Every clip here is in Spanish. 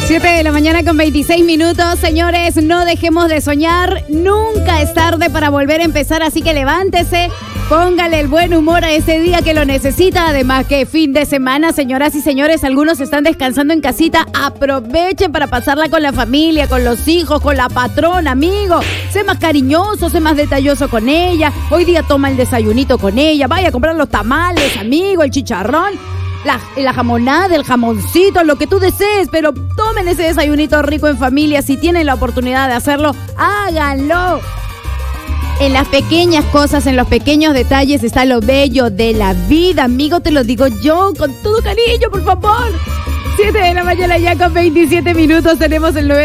7:26 a.m. Señores, no dejemos de soñar. Nunca es tarde para volver a empezar, así que levántese, póngale el buen humor a ese día que lo necesita. Además que fin de semana, señoras y señores, algunos están descansando en casita. Aprovechen para pasarla con la familia, con los hijos, con la patrona, amigo. Sé más cariñoso, sé más detalloso con ella. Hoy día toma el desayunito con ella. Vaya a comprar los tamales, amigo, el chicharrón. La jamonada, el jamoncito, lo que tú desees, pero tomen ese desayunito rico en familia. Si tienen la oportunidad de hacerlo, háganlo. En las pequeñas cosas, en los pequeños detalles está lo bello de la vida, amigo, te lo digo yo con todo cariño, por favor. 7:00 a.m. ya con 27 minutos. Tenemos el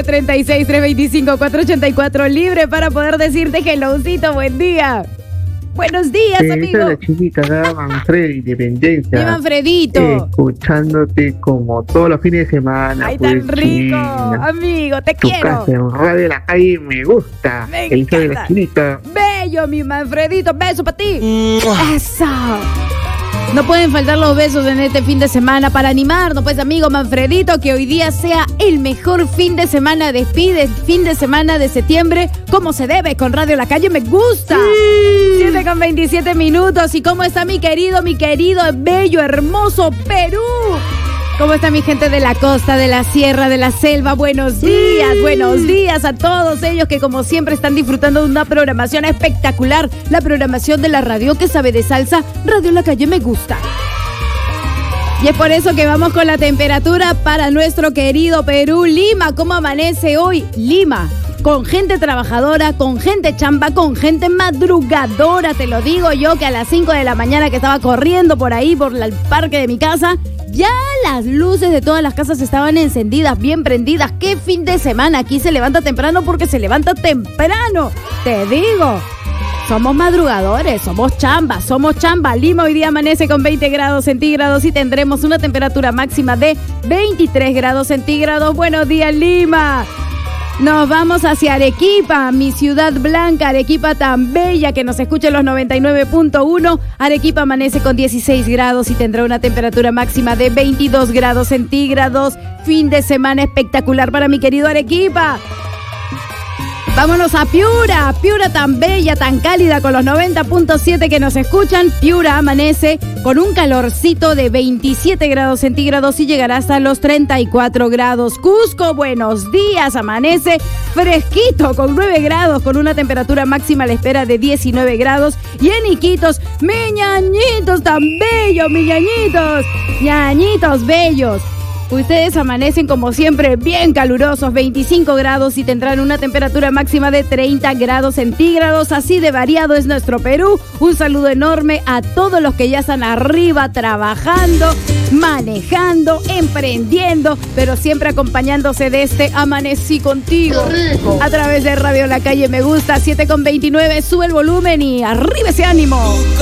936-325-484 libre para poder decirte helloucito, buen día. Buenos días, amigo. Soy la chiquita de Manfredi, Independencia. Mi Manfredito. Escuchándote como todos los fines de semana. Ay, tan rico, amigo, te tu quiero. Casa en Radio La Calle me gusta. Me el hijo de la encanta. chinita. Bello, mi Manfredito, beso para ti. Eso. No pueden faltar los besos en este fin de semana para animarnos, pues, amigo Manfredito, que hoy día sea el mejor fin de semana. Despide el fin de semana de septiembre como se debe con Radio La Calle, me gusta. 7:27 a.m. ¿Y cómo está mi querido, bello, hermoso Perú? ¿Cómo está mi gente de la costa, de la sierra, de la selva? Buenos días a todos ellos que como siempre están disfrutando de una programación espectacular. La programación de la radio que sabe de salsa, Radio La Calle me gusta. Y es por eso que vamos con la temperatura para nuestro querido Perú. Lima, ¿cómo amanece hoy? Lima, con gente trabajadora, con gente chamba, con gente madrugadora. Te lo digo yo que a las 5 de la mañana que estaba corriendo por ahí, por el parque de mi casa, ya las luces de todas las casas estaban encendidas, bien prendidas. ¡Qué fin de semana! Aquí se levanta temprano porque se levanta temprano. Te digo, somos madrugadores, somos chamba. Lima hoy día amanece con 20 grados centígrados y tendremos una temperatura máxima de 23 grados centígrados. Buenos días, Lima. Nos vamos hacia Arequipa, mi ciudad blanca, Arequipa tan bella que nos escucha en los 99.1. Arequipa amanece con 16 grados y tendrá una temperatura máxima de 22 grados centígrados. Fin de semana espectacular para mi querido Arequipa. Vámonos a Piura tan bella, tan cálida con los 90.7 que nos escuchan. Piura amanece con un calorcito de 27 grados centígrados y llegará hasta los 34 grados. Cusco, buenos días, amanece fresquito con 9 grados, con una temperatura máxima a la espera de 19 grados. Y en Iquitos, mi ñañitos tan bellos, mis ñañitos bellos. Ustedes amanecen como siempre bien calurosos, 25 grados y tendrán una temperatura máxima de 30 grados centígrados. Así de variado es nuestro Perú. Un saludo enorme a todos los que ya están arriba trabajando, manejando, emprendiendo, pero siempre acompañándose de este Amanecí Contigo a través de Radio La Calle me gusta. 7:29, sube el volumen y arriba ese ánimo.